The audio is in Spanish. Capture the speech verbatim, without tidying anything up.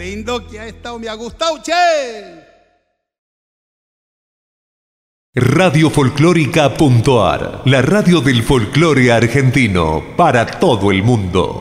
Lindo que ha estado, me ha gustado, che. Radio Folclórica punto a r, la radio del folclore argentino para todo el mundo.